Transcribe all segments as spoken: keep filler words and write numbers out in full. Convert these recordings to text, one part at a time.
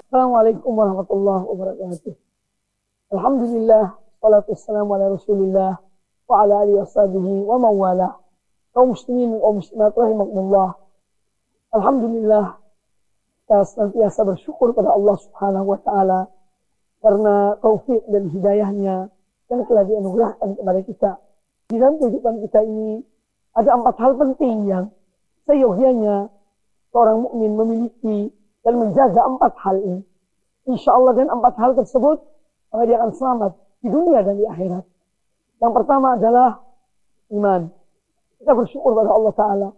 Assalamualaikum warahmatullahi wabarakatuh. Alhamdulillah, salatu wassalamu ala rasulillah wa ala alihi washabihi wa mawala. Kaum muslimin wa muslimat rahimakumullah. Alhamdulillah, kita senantiasa bersyukur pada Allah subhanahu wa ta'ala karena taufik dan hidayahnya yang telah dianugerahkan kepada kita. Di dalam kehidupan kita ini ada empat hal penting yang seyogianya seorang mukmin memiliki dan menjaga empat hal ini. Insya Allah dan empat hal tersebut maka dia akan selamat di dunia dan di akhirat. Yang pertama adalah iman. Kita bersyukur pada Allah Ta'ala.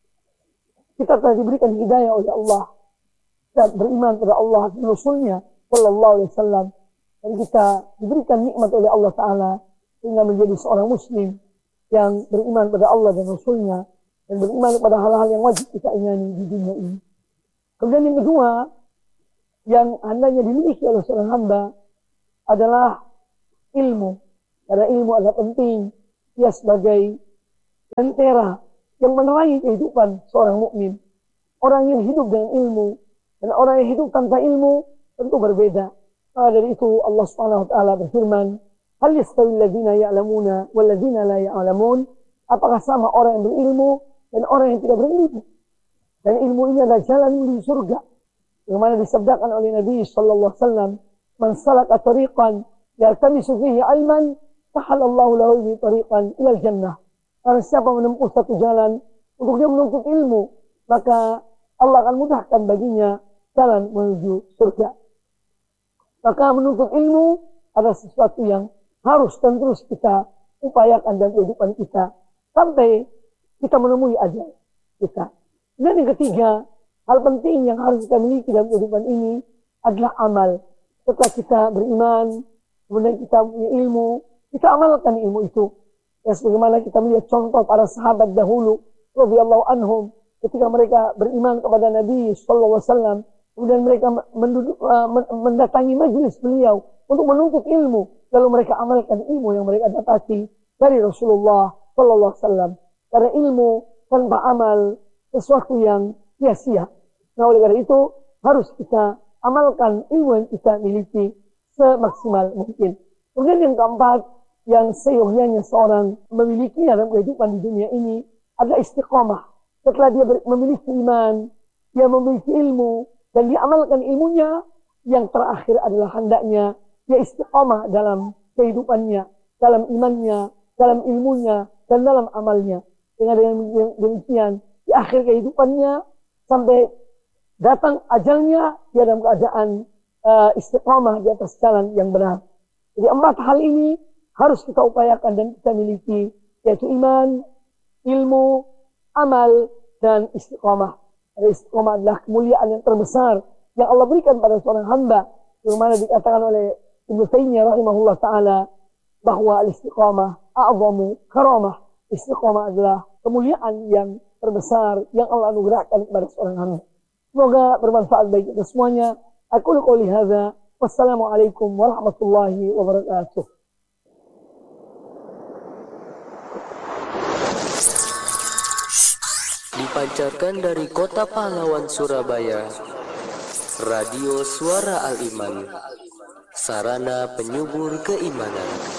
Kita telah diberikan hidayah oleh Allah. Kita beriman pada Allah dan Rasulnya Sallallahu Alaihi Wasallam. Dan kita diberikan nikmat oleh Allah Ta'ala sehingga menjadi seorang muslim yang beriman pada Allah dan Rasulnya dan beriman pada hal-hal yang wajib kita ingini di dunia ini. Kemudian yang kedua yang hendaknya dimiliki oleh seorang hamba adalah ilmu. Karena ilmu adalah penting. Dia sebagai lentera yang menerangi kehidupan seorang mukmin. Orang yang hidup dengan ilmu dan orang yang hidup tanpa ilmu tentu berbeda. Maka dari itu Allah Subhanahu wa taala berfirman, "Hal yastawil ladzina ya'lamuna wal ladzina la ya'lamun?" Apakah sama orang yang berilmu dan orang yang tidak berilmu? Dan ilmu ini adalah jalan menuju surga. Yang mana disabdakan oleh Nabi sallallahu alaihi wasallam, "Man salaka tariqan yaltamisu fihi 'ilman, sahalallahu lahu bihi tariqan ilal jannah." Karena siapa menempuh satu jalan untuk dia menuntut ilmu, maka Allah akan mudahkan baginya jalan menuju surga. Maka menuntut ilmu adalah sesuatu yang harus dan terus kita upayakan dalam kehidupan kita sampai kita menemui ajal kita. Dan yang ketiga, hal penting yang harus kita miliki dalam kehidupan ini adalah amal. Setelah kita beriman, kemudian kita punya ilmu, kita amalkan ilmu itu. Ya, sebagaimana kita melihat contoh para sahabat dahulu, radhiyallahu anhum, ketika mereka beriman kepada Nabi sallallahu alaihi wasallam, kemudian mereka menduduk, uh, mendatangi majelis beliau untuk menuntut ilmu, lalu mereka amalkan ilmu yang mereka dapati dari Rasulullah sallallahu alaihi wasallam. Karena ilmu tanpa amal sesuatu yang sia-sia. Nah, oleh karena itu harus kita amalkan ilmu yang kita miliki semaksimal mungkin. Kemudian yang keempat, yang seyogyanya seorang memiliki dalam kehidupan di dunia ini adalah istiqomah. Setelah dia memiliki iman, dia memiliki ilmu, dan dia amalkan ilmunya, yang terakhir adalah hendaknya dia istiqomah dalam kehidupannya, dalam imannya, dalam ilmunya, dan dalam amalnya. Dengan demikian, di akhir kehidupannya sampai datang ajalnya dia dalam keadaan uh, istiqamah di atas jalan yang benar. Jadi empat hal ini harus kita upayakan dan kita miliki, yaitu iman, ilmu, amal, dan istiqamah. Jadi istiqamah adalah kemuliaan yang terbesar yang Allah berikan pada seorang hamba. Yang mana dikatakan oleh Ibnu Taimiyah rahimahullah ta'ala bahwa al-istiqamah a'zamu karamah. Istiqamah adalah kemuliaan yang terbesar yang Allah anugerahkan kepada seorang hamba. Semoga bermanfaat bagi kita semuanya. Aku qouli hadza. Wassalamualaikum warahmatullahi wabarakatuh. Dipancarkan dari Kota Pahlawan Surabaya, Radio Suara Al-Iman, sarana penyubur keimanan.